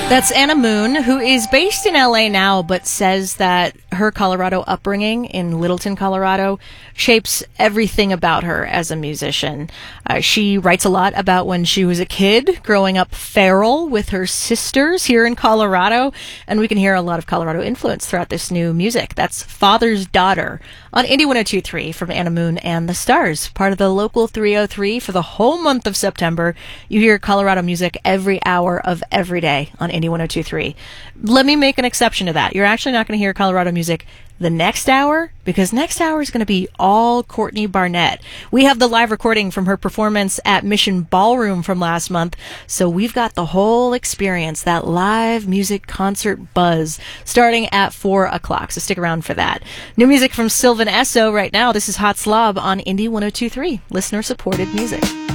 That's Anna Moon, who is based in LA now, but says that her Colorado upbringing in Littleton, Colorado, shapes everything about her as a musician. She writes a lot about when she was a kid, growing up feral with her sisters here in Colorado, and we can hear a lot of Colorado influence throughout this new music. That's Father's Daughter on Indie 102.3 from Anna Moon and the Stars, part of the Local 303 for the whole month of September. You hear Colorado music every hour of every day on Indie 102.3. Let me make an exception to that. You're actually not going to hear Colorado music the next hour, because next hour is going to be all Courtney Barnett. We have the live recording from her performance at Mission Ballroom from last month, so we've got the whole experience, that live music concert buzz, starting at 4 o'clock, so stick around for that. New music from Sylvan Esso right now. This is Hot Slob on Indie 102.3, listener-supported music.